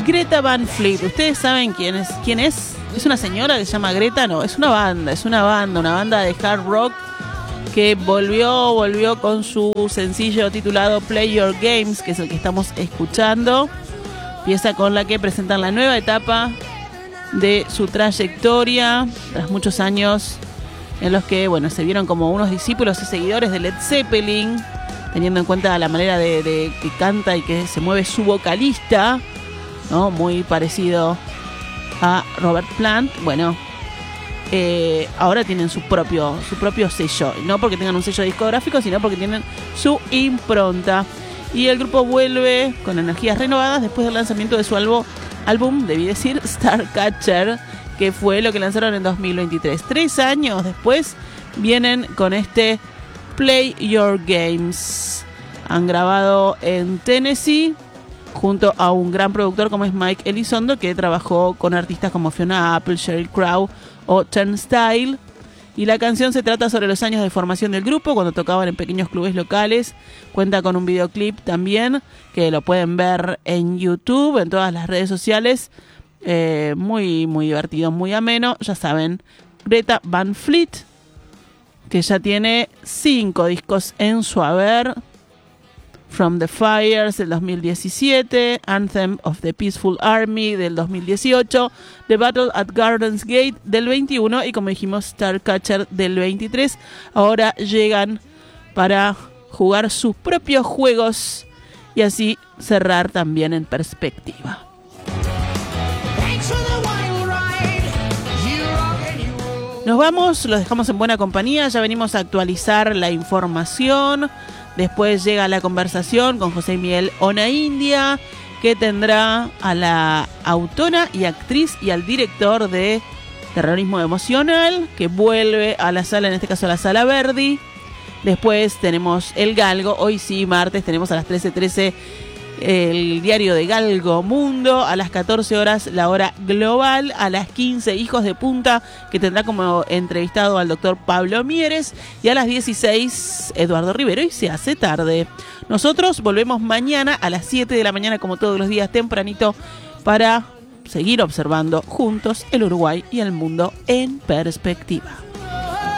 Greta Van Fleet. ¿Ustedes saben quién es? ¿Quién es? ¿Es una señora que se llama Greta? No, es una banda de hard rock que volvió con su sencillo titulado Play Your Games, que es el que estamos escuchando. Pieza con la que presentan la nueva etapa de su trayectoria, tras muchos años en los que, bueno, se vieron como unos discípulos y seguidores de Led Zeppelin, teniendo en cuenta la manera de que canta y que se mueve su vocalista, ¿no? Muy parecido a Robert Plant. Bueno, ahora tienen su propio sello, no porque tengan un sello discográfico, sino porque tienen su impronta. Y el grupo vuelve con energías renovadas después del lanzamiento de su álbum, debí decir, Starcatcher, que fue lo que lanzaron en 2023. 3 años después vienen con este Play Your Games. Han grabado en Tennessee junto a un gran productor como es Mike Elizondo, que trabajó con artistas como Fiona Apple, Sheryl Crow o Turnstile. Y la canción se trata sobre los años de formación del grupo, cuando tocaban en pequeños clubes locales. Cuenta con un videoclip también, que lo pueden ver en YouTube, en todas las redes sociales. Muy, muy divertido, muy ameno. Ya saben, Greta Van Fleet, que ya tiene 5 discos en su haber. From the Fires del 2017, Anthem of the Peaceful Army del 2018, The Battle at Gardens Gate del 21 y, como dijimos, Starcatcher del 23. Ahora llegan para jugar sus propios juegos y así cerrar también en perspectiva. Nos vamos, los dejamos en buena compañía, ya venimos a actualizar la información. Después llega la conversación con José Miguel Onaindia, que tendrá a la autora y actriz y al director de Terrorismo Emocional, que vuelve a la sala, en este caso a la Sala Verdi. Después tenemos El Galgo, hoy sí, martes, tenemos a las 13:13 el diario de Galgo Mundo, a las 14 horas la hora global, a las 15 Hijos de Punta, que tendrá como entrevistado al doctor Pablo Mieres, y a las 16 Eduardo Rivero y Se hace tarde. Nosotros volvemos mañana a las 7 de la mañana, como todos los días, tempranito, para seguir observando juntos el Uruguay y el mundo en perspectiva.